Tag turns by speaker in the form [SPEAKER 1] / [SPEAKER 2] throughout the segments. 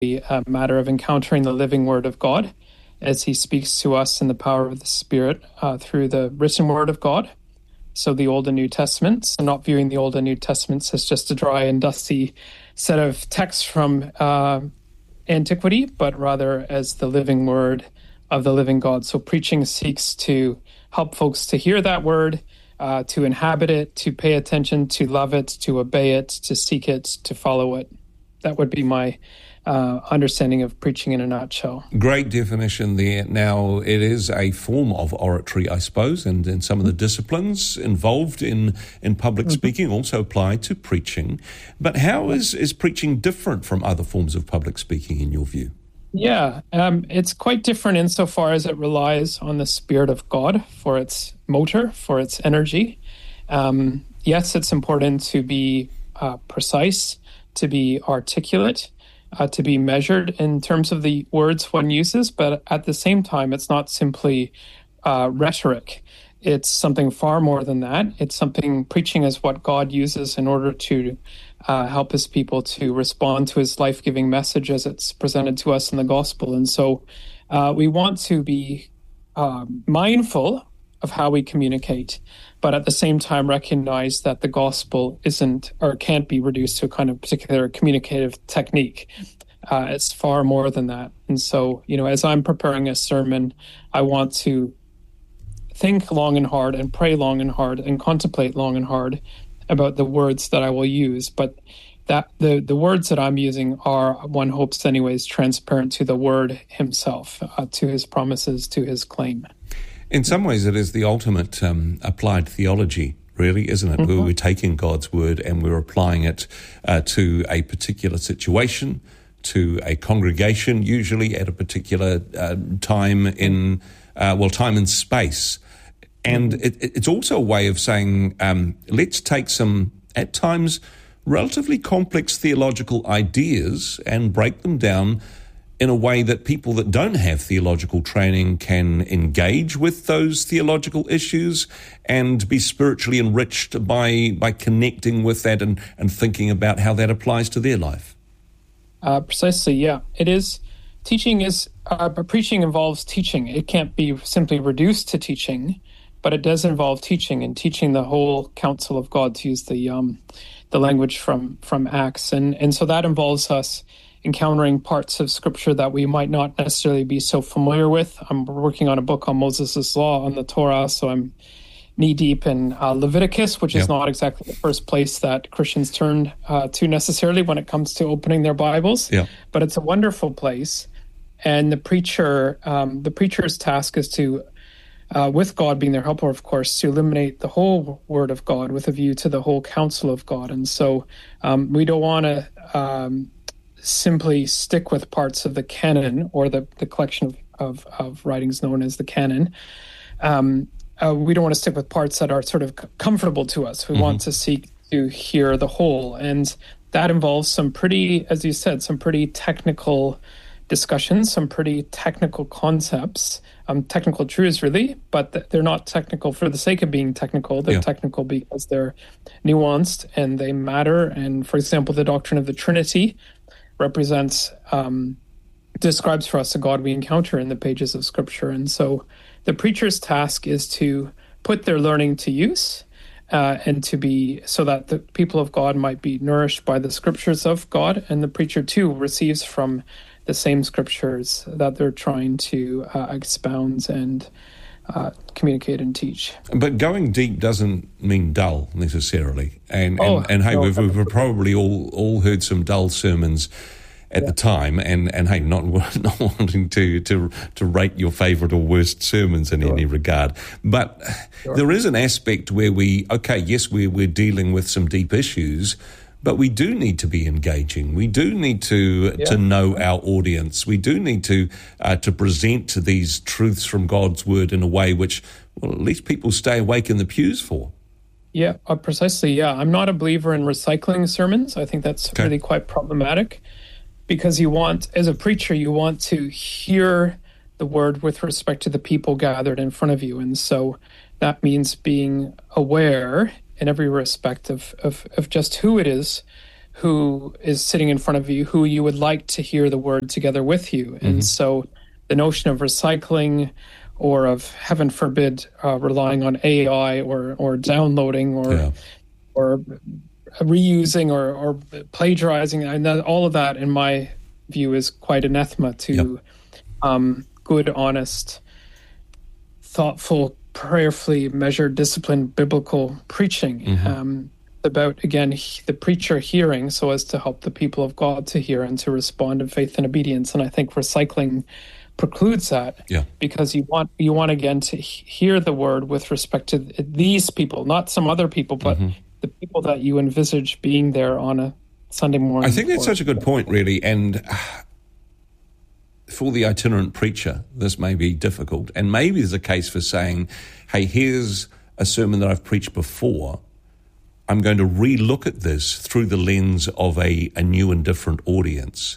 [SPEAKER 1] a matter of encountering the living Word of God as He speaks to us in the power of the Spirit through the written Word of God. So the Old and New Testaments, and not viewing the Old and New Testaments as just a dry and dusty set of texts from antiquity, but rather as the living Word of the living God. So preaching seeks to help folks to hear that Word, to inhabit it, to pay attention, to love it, to obey it, to seek it, to follow it. That would be my understanding of preaching in a nutshell.
[SPEAKER 2] Great definition there. Now, it is a form of oratory, I suppose, and some of the disciplines involved in public speaking also apply to preaching. But how is preaching different from other forms of public speaking in your view?
[SPEAKER 1] Yeah, it's quite different insofar as it relies on the Spirit of God for its motor, for its energy. Yes, it's important to be precise, to be articulate, to be measured in terms of the words one uses, but at the same time, it's not simply rhetoric. It's something far more than that. It's something, preaching is what God uses in order to help His people to respond to His life-giving message as it's presented to us in the gospel. And so we want to be mindful of how we communicate, but at the same time recognize that the gospel isn't or can't be reduced to a kind of particular communicative technique. It's far more than that. And so, as I'm preparing a sermon, I want to think long and hard and pray long and hard and contemplate long and hard about the words that I will use. But that the words that I'm using are, one hopes anyways, transparent to the Word Himself, to His promises, to His claim.
[SPEAKER 2] In some ways, it is the ultimate applied theology, really, isn't it? Where we're taking God's Word and we're applying it to a particular situation, to a congregation, usually at a particular time in time and space. And it's also a way of saying, let's take some, at times, relatively complex theological ideas and break them down in a way that people that don't have theological training can engage with those theological issues and be spiritually enriched by connecting with that and thinking about how that applies to their life.
[SPEAKER 1] Precisely, yeah. It is. Preaching involves teaching. It can't be simply reduced to teaching, but it does involve teaching and teaching the whole counsel of God, to use the language from Acts. And so that involves us encountering parts of Scripture that we might not necessarily be so familiar with. I'm working on a book on Moses' Law, on the Torah, so I'm knee-deep in Leviticus, which is not exactly the first place that Christians turn to necessarily when it comes to opening their Bibles. Yeah. But it's a wonderful place. And the preacher's task is to, with God being their helper, of course, to illuminate the whole Word of God with a view to the whole counsel of God. And so we don't want to simply stick with parts of the canon or the collection of writings known as the canon. We don't want to stick with parts that are sort of comfortable to us. We want to seek to hear the whole. And that involves some pretty, as you said, some pretty technical discussions, some pretty technical concepts, technical truths really, but they're not technical for the sake of being technical. They're technical because they're nuanced and they matter. And for example, the doctrine of the Trinity describes for us the God we encounter in the pages of Scripture. And so the preacher's task is to put their learning to use and to be, so that the people of God might be nourished by the Scriptures of God, and the preacher too receives from the same Scriptures that they're trying to expound and communicate and teach.
[SPEAKER 2] But going deep doesn't mean dull necessarily. And hey, we've probably all heard some dull sermons at the time, and hey, not wanting to rate your favourite or worst sermons in any regard. But there is an aspect where we're dealing with some deep issues, but we do need to be engaging. We do need to know our audience. We do need to present these truths from God's Word in a way which, well, at least people stay awake in the pews for.
[SPEAKER 1] Yeah, precisely. Yeah, I'm not a believer in recycling sermons. I think that's really quite problematic, because as a preacher, you want to hear the Word with respect to the people gathered in front of you. And so that means being aware in every respect of just who it is who is sitting in front of you, who you would like to hear the word together with you. And so the notion of recycling, or of, heaven forbid, relying on AI or downloading or reusing or plagiarizing, and all of that, in my view, is quite anathema to good, honest, thoughtful, prayerfully measured, disciplined, biblical preaching. About, again, the preacher hearing so as to help the people of God to hear and to respond in faith and obedience. And I think recycling precludes that, because you want again to hear the word with respect to these people, not some other people, but the people that you envisage being there on a Sunday morning.
[SPEAKER 2] I think that's such a good point, really. And for the itinerant preacher, this may be difficult. And maybe there's a case for saying, hey, here's a sermon that I've preached before. I'm going to re-look at this through the lens of a new and different audience.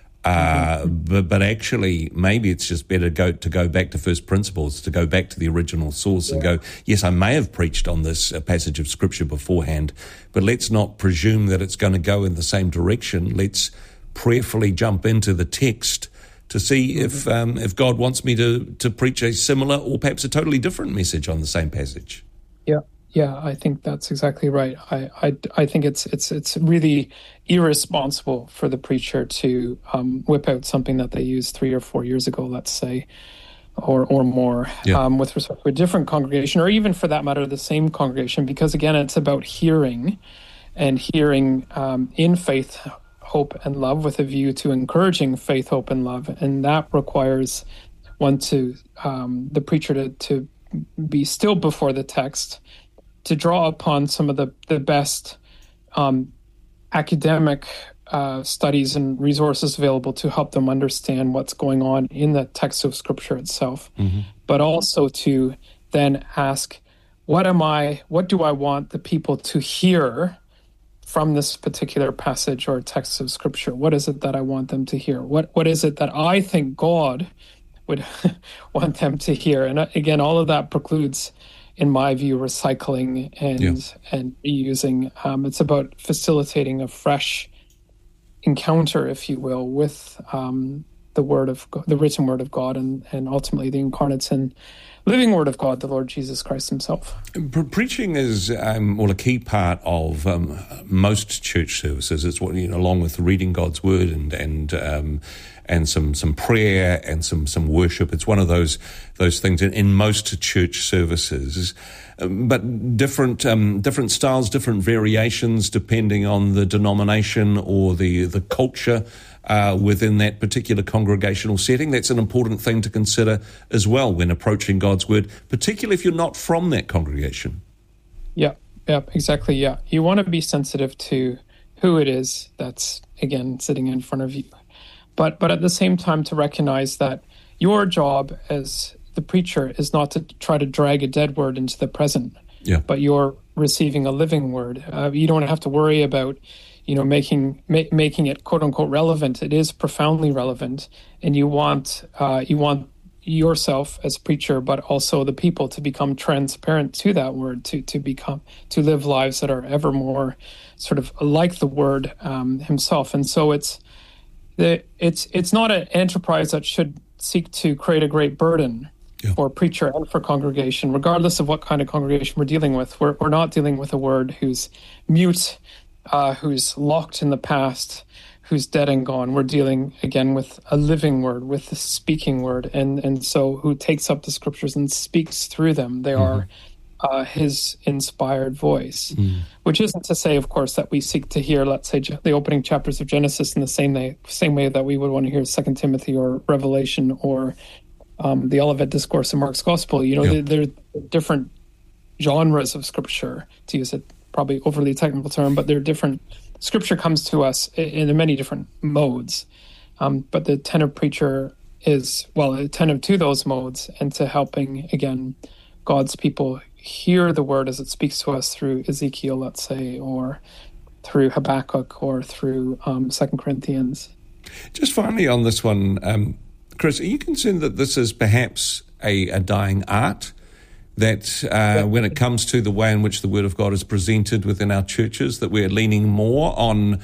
[SPEAKER 2] But actually, maybe it's just better to go back to first principles, to go back to the original source and go, yes, I may have preached on this passage of Scripture beforehand, but let's not presume that it's going to go in the same direction. Let's prayerfully jump into the text to see if God wants me to preach a similar or perhaps a totally different message on the same passage.
[SPEAKER 1] Yeah, I think that's exactly right. I think it's really irresponsible for the preacher to whip out something that they used 3 or 4 years ago, let's say, or more, with respect to a different congregation, or even for that matter, the same congregation, because again, it's about hearing, and hearing in faith, hope, and love, with a view to encouraging faith, hope, and love, and that requires one to the preacher to be still before the text, to draw upon some of the best academic studies and resources available to help them understand what's going on in the text of Scripture itself, but also to then ask, what do I want the people to hear from this particular passage or text of Scripture? What is it that I want them to hear? What is it that I think God would want them to hear? And again, all of that precludes, in my view, recycling and reusing. It's about facilitating a fresh encounter, if you will, with the Word of God, the written Word of God, and ultimately the incarnate and living Word of God, the Lord Jesus Christ Himself.
[SPEAKER 2] Preaching is a key part of most church services. It's what, along with reading God's Word and some prayer and some worship. It's one of those things in most church services, but different styles, different variations depending on the denomination or the culture within that particular congregational setting. That's an important thing to consider as well when approaching God's Word, particularly if you're not from that congregation. Yeah, exactly. Yeah, you want to be sensitive to who it is that's, again, sitting in front of you. But at the same time, to recognize that your job as the preacher is not to try to drag a dead word into the present, but you're receiving a living word. You don't have to worry about, making it quote unquote relevant. It is profoundly relevant, and you want yourself as preacher, but also the people, to become transparent to that word, to live lives that are ever more sort of like the Word Himself. And so it's not an enterprise that should seek to create a great burden for preacher and for congregation, regardless of what kind of congregation we're dealing with. We're not dealing with a word who's mute, who's locked in the past, who's dead and gone. We're dealing, again, with a living word, with the speaking word, and so who takes up the Scriptures and speaks through them. They are His inspired voice, which isn't to say, of course, that we seek to hear, let's say, the opening chapters of Genesis in the same way that we would want to hear 2 Timothy or Revelation or the Olivet Discourse in Mark's Gospel. They're different genres of Scripture, to use a probably overly technical term, but they're different. Scripture comes to us in many different modes, but the attentive preacher is, attentive to those modes and to helping, again, God's people hear the word as it speaks to us through Ezekiel, let's say, or through Habakkuk, or through 2 Corinthians. Just finally on this one, Chris, are you concerned that this is perhaps a dying art, that when it comes to the way in which the Word of God is presented within our churches, that we're leaning more on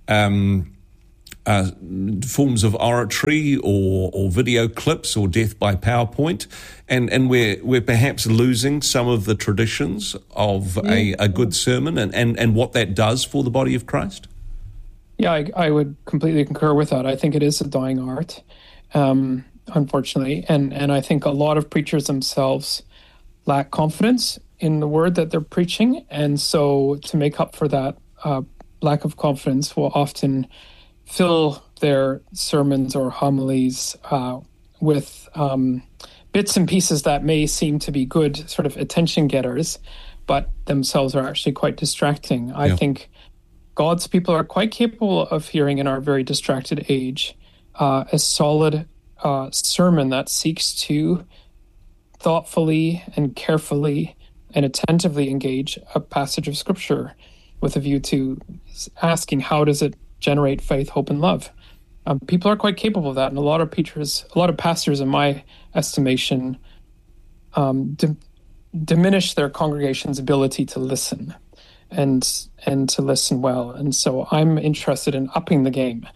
[SPEAKER 2] forms of oratory or video clips or death by PowerPoint, and we're perhaps losing some of the traditions of a good sermon and what that does for the body of Christ?
[SPEAKER 1] Yeah, I would completely concur with that. I think it is a dying art, unfortunately, and I think a lot of preachers themselves lack confidence in the word that they're preaching, and so to make up for that lack of confidence will often fill their sermons or homilies with bits and pieces that may seem to be good sort of attention getters, but themselves are actually quite distracting. I think God's people are quite capable of hearing in our very distracted age a solid sermon that seeks to thoughtfully and carefully and attentively engage a passage of Scripture with a view to asking, how does it generate faith, hope, and love? People are quite capable of that, and a lot of pastors, in my estimation, diminish their congregation's ability to listen and to listen well. And so I'm interested in upping the game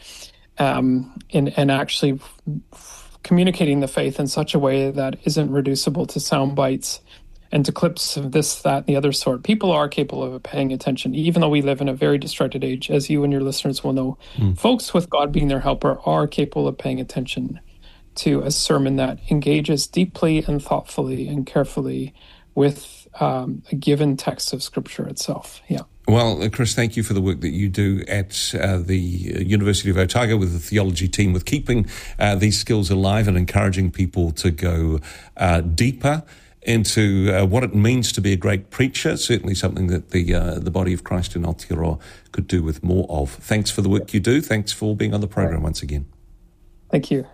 [SPEAKER 1] and actually communicating the faith in such a way that isn't reducible to sound bites and to clips of this, that, and the other sort. People are capable of paying attention, even though we live in a very distracted age, as you and your listeners will know. Folks with God being their helper are capable of paying attention to a sermon that engages deeply and thoughtfully and carefully with a given text of Scripture itself. Yeah.
[SPEAKER 2] Well, Chris, thank you for the work that you do at the University of Otago with the theology team, with keeping these skills alive and encouraging people to go deeper into what it means to be a great preacher. Certainly something that the body of Christ in Aotearoa could do with more of. Thanks for the work you do. Thanks for being on the program once again.
[SPEAKER 1] Thank you.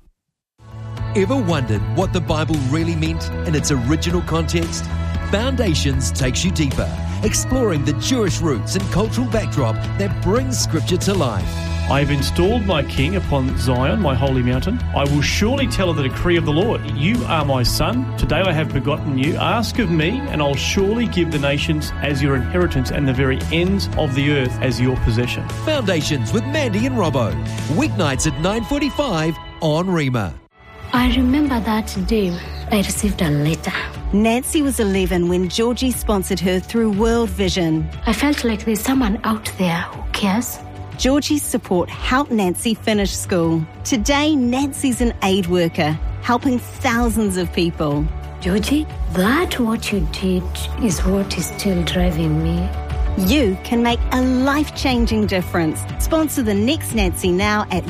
[SPEAKER 3] Ever wondered what the Bible really meant in its original context? Foundations takes you deeper, exploring the Jewish roots and cultural backdrop that brings Scripture to life.
[SPEAKER 4] I have installed my king upon Zion, my holy mountain. I will surely tell of the decree of the Lord. You are my son. Today I have begotten you. Ask of me, and I'll surely give the nations as your inheritance and the very ends of the earth as your possession.
[SPEAKER 3] Foundations with Mandy and Robbo. Weeknights at 9:45 on Rima.
[SPEAKER 5] I remember that day I received a letter.
[SPEAKER 6] Nancy was 11 when Georgie sponsored her through World Vision.
[SPEAKER 5] I felt like there's someone out there who cares.
[SPEAKER 6] Georgie's support helped Nancy finish school. Today, Nancy's an aid worker, helping thousands of people.
[SPEAKER 5] Georgie, that what you did is what is still driving me.
[SPEAKER 6] You can make a life-changing difference. Sponsor the next Nancy now at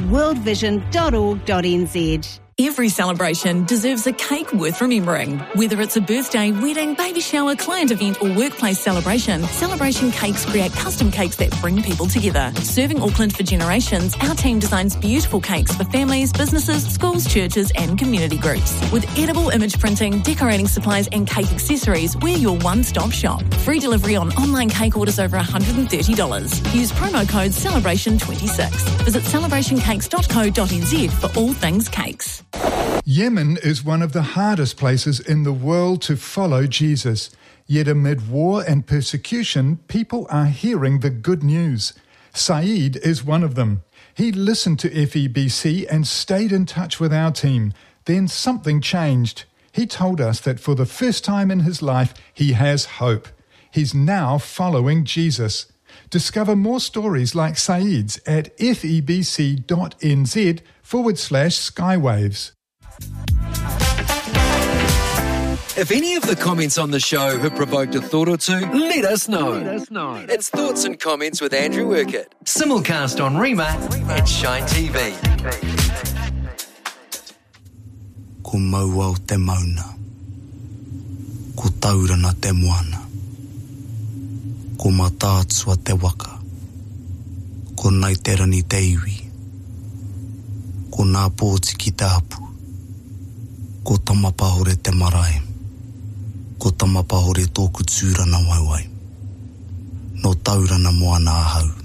[SPEAKER 6] worldvision.org.nz.
[SPEAKER 7] Every celebration deserves a cake worth remembering. Whether it's a birthday, wedding, baby shower, client event or workplace celebration, Celebration Cakes create custom cakes that bring people together. Serving Auckland for generations, our team designs beautiful cakes for families, businesses, schools, churches and community groups. With edible image printing, decorating supplies and cake accessories, we're your one-stop shop. Free delivery on online cake orders over $130. Use promo code CELEBRATION26. Visit celebrationcakes.co.nz for all things cakes.
[SPEAKER 8] Yemen is one of the hardest places in the world to follow Jesus. Yet amid war and persecution, people are hearing the good news. Saeed is one of them. He listened to FEBC and stayed in touch with our team. Then something changed. He told us that for the first time in his life, he has hope. He's now following Jesus. Discover more stories like Saeed's at febc.nz/Skywaves.
[SPEAKER 3] If any of the comments on the show have provoked a thought or two, let us know. It's Thoughts and Comments with Andrew Urquhart. Simulcast on Rima and Shine TV.
[SPEAKER 9] Ko maua o te mauna. Ko taurana te moana. Ko matātsua te waka. Ko nai te rani te iwi. Ko nā pōti ki te apu. Ko tamapahore te marae. Ko tamapahore tōku tūrana waiwai. No taurana moana ahau.